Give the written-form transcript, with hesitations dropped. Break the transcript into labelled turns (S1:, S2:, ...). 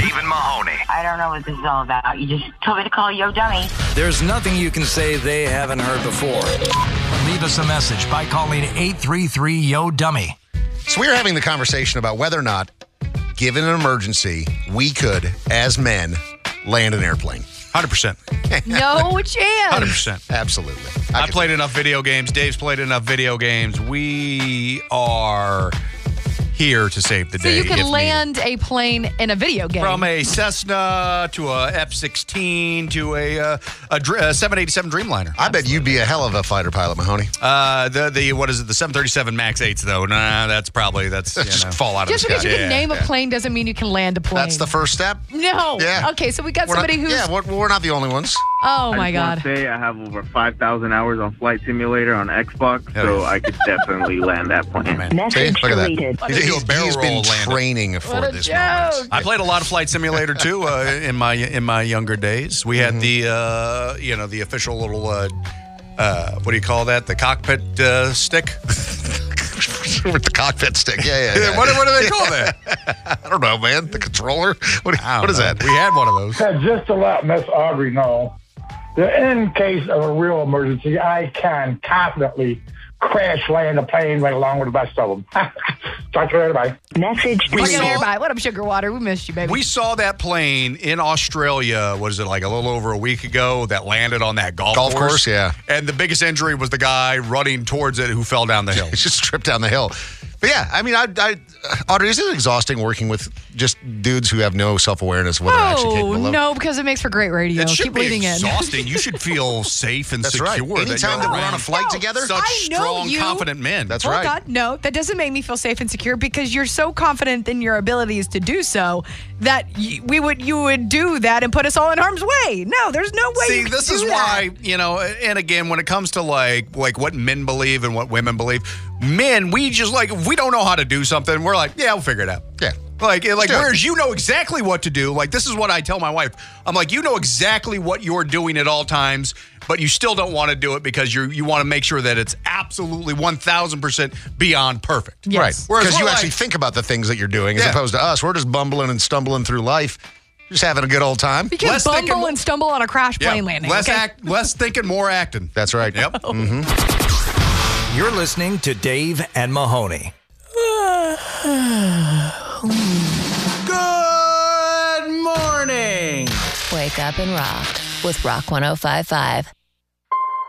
S1: Dave and Mahoney.
S2: I don't know what this is all about. You just told me to call Yo Dummy.
S3: There's nothing you can say they haven't heard before. Leave us a message by calling 833-YO-DUMMY.
S4: So we were having the conversation about whether or not, given an emergency, we could, as men, land an airplane.
S5: 100%.
S6: No chance.
S5: 100%.
S4: Absolutely.
S5: I played enough video games. Dave's played enough video games. We are here to save the
S6: So
S5: day.
S6: you can
S5: if
S6: land a plane in a video game.
S5: From a Cessna to a F-16 to a 787 Dreamliner.
S4: I bet you'd be a hell of a fighter pilot, Mahoney.
S5: What is it? The 737 MAX 8s though. Nah, that's
S4: just fall out
S6: Just
S4: of the
S6: because
S4: sky.
S6: you can name a plane doesn't mean you can land a plane.
S4: That's the first step.
S6: No.
S4: Yeah.
S6: Okay, so we got
S4: We're
S6: somebody
S4: not,
S6: who's...
S4: Yeah, we're not the only ones.
S6: Oh, my
S7: I
S6: God.
S7: just want to say I have over 5,000 hours on Flight Simulator on Xbox,
S5: Hell
S7: so
S5: yeah.
S7: I could definitely land that plane.
S4: See? Look at
S2: deleted.
S4: that.
S5: do a barrel
S4: He's been
S5: roll land it.
S4: training for
S6: What a
S4: this
S6: joke.
S4: moment.
S5: I played a lot of Flight Simulator too in my younger days. We had the the official little what do you call that? The cockpit stick.
S4: With the cockpit stick. Yeah.
S5: What do they call that?
S4: I don't know, man. The controller? What is that?
S5: We had one of those.
S8: Just to let Miss Audrey know that in case of a real emergency, I can confidently crash land a plane right along with the best of them. Talk to you later. Bye.
S2: Message
S5: We
S6: Okay,
S5: saw-
S6: everybody. What up, Sugar Water? We missed you, baby.
S5: We saw that plane in Australia, what is it, like a little over a week ago, that landed on that golf
S4: course, yeah.
S5: And the biggest injury was the guy running towards it who fell down the hill.
S4: It's just tripped down the hill. But yeah, I mean, Audrey, is it exhausting working with just dudes who have no self-awareness of what they're actually capable of?
S6: No, because it makes for great radio.
S5: It should
S6: Keep
S5: be
S6: leading in.
S5: exhausting. You should feel safe and
S4: That's
S5: secure.
S4: right. Anytime that
S5: you're
S4: we're on a
S5: around
S4: flight together,
S5: such
S6: I know
S5: strong,
S6: you.
S5: confident men.
S4: That's
S6: Hold
S4: right.
S6: on. No, that doesn't make me feel safe and secure because you're so confident in your abilities to do so that you would do that and put us all in harm's way. No, there's no way.
S5: See,
S6: you can
S5: this
S6: do
S5: is
S6: that.
S5: why, and again, when it comes to like what men believe and what women believe, men, we just if we don't know how to do something, we're like, yeah, we'll figure it out.
S4: Yeah.
S5: Like
S4: do it.
S5: whereas you know exactly what to do. Like, this is what I tell my wife. I'm like, you know exactly what you're doing at all times, but you still don't want to do it because you want to make sure that it's absolutely 1,000% beyond perfect.
S6: Yes.
S4: Right.
S5: Whereas
S4: Because you
S5: we're
S4: actually
S5: like-
S4: think about the things that you're doing as
S5: Yeah.
S4: opposed to us. We're just bumbling and stumbling through life, just having a good old time.
S6: You can
S5: Less thinking-
S6: bumble and stumble on a crash
S5: Yeah.
S6: plane landing.
S5: Less
S6: okay?
S5: less thinking, more acting.
S4: That's right.
S5: Yep.
S3: You're listening to Dave and Mahoney.
S5: Good morning.
S9: Wake up and rock with Rock 105.5.